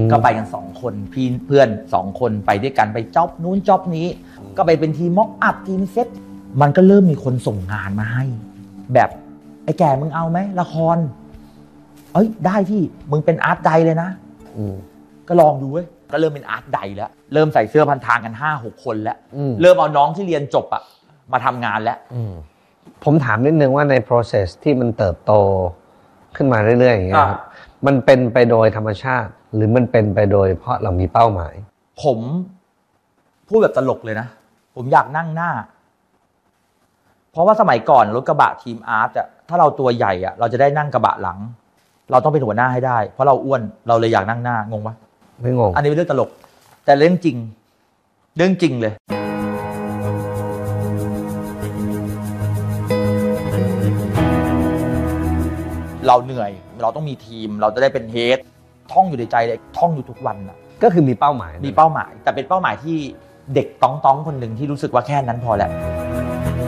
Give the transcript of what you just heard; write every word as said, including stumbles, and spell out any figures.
ก็ไปกันสองคนพี่เพื่อนสองคนไปด้วยกันไปจ็อบนู้นจ็อบนี้ก็ไปเป็นทีมม็อกอัพทีมเซตมันก็เริ่มมีคนส่งงานมาให้แบบไอ้แก่มึงเอาไหมละครเอ้ยได้พี่มึงเป็นอาร์ตไดเลยนะก็ลองดูเว้ยก็เริ่มเป็นอาร์ตไดแล้วเริ่มใส่เสื้อพันทางกัน ห้าหก คนแล้วเริ่มเอาน้องที่เรียนจบอะมาทำงานแล้วผมถามนิดนึงว่าใน process ที่มันเติบโตขึ้นมาเรื่อยๆอย่างเงี้ยครับมันเป็นไปโดยธรรมชาติหรือมันเป็นไปโดยเพราะเรามีเป้าหมายผมพูดแบบตลกเลยนะผมอยากนั่งหน้าเพราะว่าสมัยก่อนรถกระบะทีมอาร์ตอะถ้าเราตัวใหญ่อะเราจะได้นั่งกระบะหลังเราต้องเป็นหัวหน้าให้ได้เพราะเราอ้วนเราเลยอยากนั่งหน้างงปะไม่งงอันนี้เป็นเรื่องตลกแต่เรื่องจริงเรื่องจริงเลยเราเหนื่อยเราต้องมีทีมเราจะได้เป็นเฮดท่องอยู่ในใจเลยท่องอยู่ทุกวันอะก็คือมีเป้าหมายมีเป้าหมายแต่เป็นเป้าหมายที่เด็กต้องๆคนหนึ่งที่รู้สึกว่าแค่นั้นพอแหละ